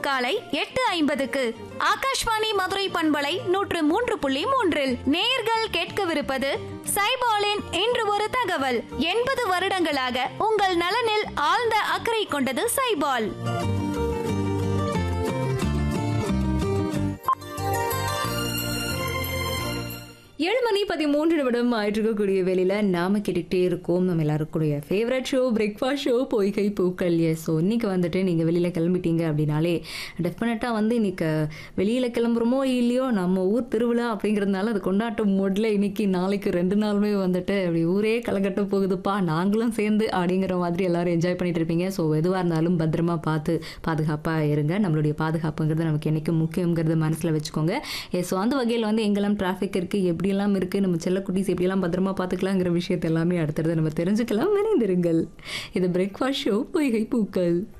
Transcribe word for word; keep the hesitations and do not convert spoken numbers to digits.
காலை எட்டு ஐம்பதுக்கு ஆகாஷ்வாணி மதுரை பண்பலை நூற்று மூன்று புள்ளி மூன்றில் நேயர்கள் கேட்கவிருப்பது சைபாலின் இன்று ஒரு தகவல். எண்பது வருடங்களாக உங்கள் நலனில் ஆழ்ந்த அக்கறை கொண்டது சைபால். ஏழு மணி பதிமூன்று நிமிடம் ஆயிட்டு இருக்கக்கூடிய வேலையில நாம கேட்டுக்கிட்டே இருக்கோம் நம்ம எல்லாருக்குடைய ஃபேவரட் ஷோ பிரேக்ஃபாஸ்ட் ஷோ பொய்கை பூக்கள். எஸ், ஸோ இன்னைக்கு வந்துட்டு நீங்கள் வெளியில் கிளம்பிட்டீங்க அப்படின்னாலே டெஃபினட்டாக வந்து இன்னைக்கு வெளியில் கிளம்புறோமோ இல்லையோ நம்ம ஊர் திருவிழா அப்படிங்கிறதுனால அது கொண்டாட்டம் மோட்ல இன்னைக்கு நாளைக்கு ரெண்டு நாளுமே வந்துட்டு அப்படி ஊரே கலக்கட்ட போகுதுப்பா நாங்களும் சேர்ந்து அப்படிங்கிற மாதிரி எல்லாரும் என்ஜாய் பண்ணிட்டு இருப்பீங்க. ஸோ எதுவாக இருந்தாலும் பத்திரமா பார்த்து பாதுகாப்பாக இருங்க. நம்மளுடைய பாதுகாப்புங்கிறது நமக்கு என்னைக்கும் முக்கியங்கிறது மனசில் வச்சுக்கோங்க. எஸ், ஸோ அந்த வகையில் வந்து எங்கெல்லாம் டிராஃபிக் இருக்குது எப்படி எல்லாம் இருக்கு நம்ம செல்ல குட்டீஸ் எப்படியெல்லாம் பத்திரமா பார்த்துக்கலாங்கிற விஷயத்த எல்லாமே அடுத்தது நம்ம தெரிஞ்சுக்கலாம். விரைந்திருங்கள். இது பிரேக்ஃபாஸ்ட் ஷோ பொய்கை பூக்கள்.